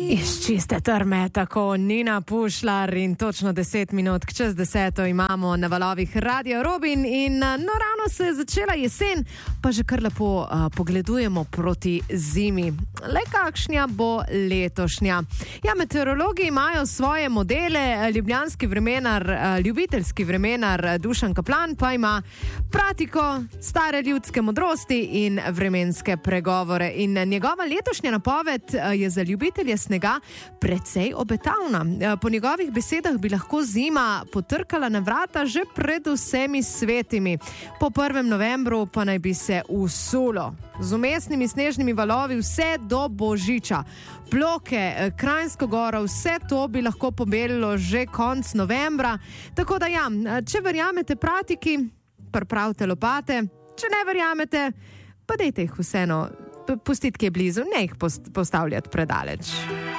Iz čiste trme, tako Nina Pušlar in točno 10 minut čez 10 imamo na valovih Radio Robin in ravno se je začela jesen, pa že kar lepo pogledujemo proti zimi. Le kakšnja bo letošnja? Ja, meteorologi imajo svoje modele, ljubljanski vremenar, ljubiteljski vremenar Dušan Kaplan pa ima pratiko, stare ljudske modrosti in vremenske pregovore. In njegova letošnja napoved je za ljubitelje snega precej obetavna. Po njegovih besedah bi lahko zima potrkala na vrata že pred vsemi svetimi. Po 1. novembru pa naj bi se usulo z umestnimi snežnimi valovi vse do Božiča. Ploke, Kranjsko goro, vse to bi lahko pobelilo že konec novembra. Tako da ja, če verjamete pratiki, pripravite lopate, če ne verjamete, pa dejte jih vseeno pustiti kje blizu, ne jih postavljati predaleč.